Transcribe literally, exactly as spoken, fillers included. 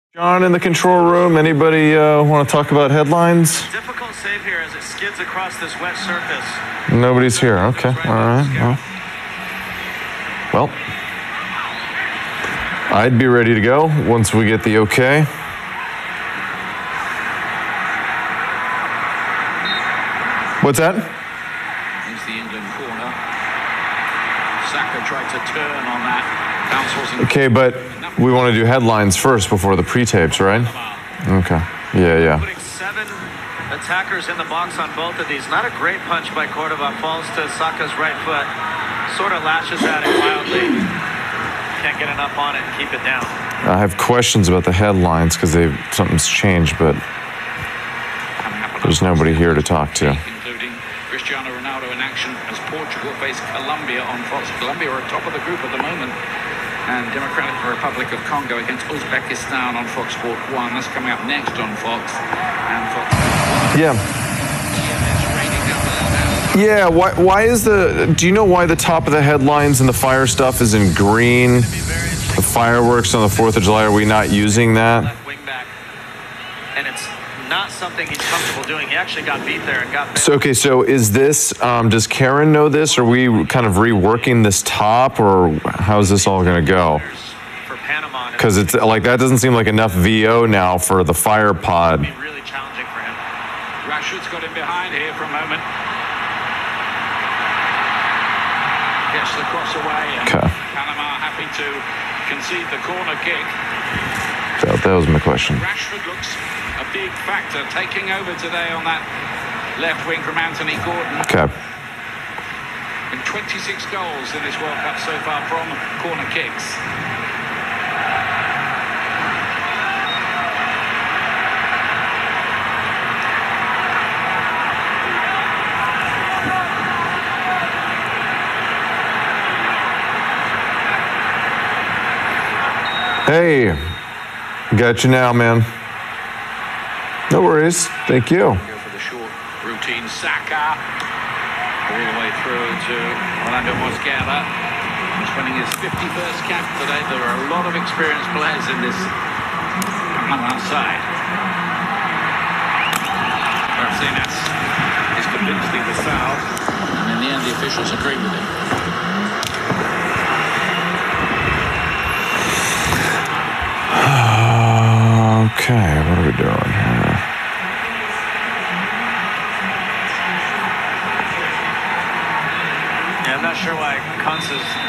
John in the control room, anybody uh, want to talk about headlines? Difficult save here as it skids across this wet surface. Nobody's here. Okay. All right. Well, well, I'd be ready to go once we get the okay. What's that? Here's the England corner. Saka tried to turn on that. Okay, but we want to do headlines first before the pre-tapes, right? Okay. Yeah, yeah. Putting seven attackers in the box on both of these. Not a great punch by Cordova. Falls to Saka's right foot. Sort of lashes at it wildly. Can't get enough on it and keep it down. I have questions about the headlines because they've something's changed, but there's nobody here to talk to. Including Cristiano Ronaldo in action as Portugal face Colombia on Fox. Colombia are top of the group at the moment. And Democratic Republic of Congo against Uzbekistan on Fox Sport one. That's coming up next on Fox. And Fox. Yeah. Yeah, why, why is the... Do you know why the top of the headlines and the fire stuff is in green? The fireworks on the fourth of July, are we not using that? And it's not something he's comfortable doing. He actually got beat there and got... So, okay, so is this... Um, does Karen know this? Are we kind of reworking this top, or how's this all going to go? Because it's like, that doesn't seem like enough V O now for the fire pod. Really challenging for him. Rashford's got him behind here for a moment. Gets the cross away, and okay. Panama happy to concede the corner kick. That, that was my question. Rashford looks a big factor, taking over today on that left wing from Anthony Gordon. Okay. And twenty-six goals in this World Cup so far from corner kicks. Hey, got you now, man. No worries. Thank you. Go for the short routine. Saka all the way through to Orlando Mosquera. He's winning his fifty-first cap today. There are a lot of experienced players in this Panama side. Martinez is convincingly the foul, and in the end, the officials agree with him. Okay, what are we doing here? Yeah, I'm not sure why Kunz is